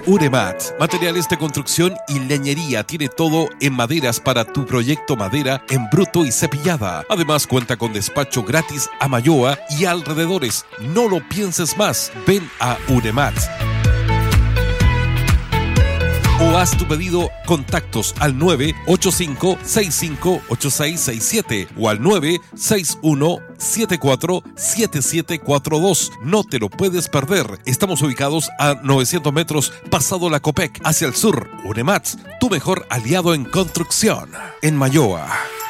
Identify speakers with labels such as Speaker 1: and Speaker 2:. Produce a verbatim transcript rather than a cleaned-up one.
Speaker 1: Unemat, materiales de construcción y leñería, tiene todo en maderas para tu proyecto madera en bruto y cepillada. Además cuenta con despacho gratis a Mayoa y alrededores. No lo pienses más, ven a Unemat. O haz tu pedido, contactos al nueve ocho cinco, seis cinco ocho seis seis siete o al nueve seis uno, siete cuatro siete siete cuatro dos. No te lo puedes perder. Estamos ubicados a novecientos metros pasado la Copec, hacia el sur. Unemat, tu mejor aliado en construcción. En Mayoa.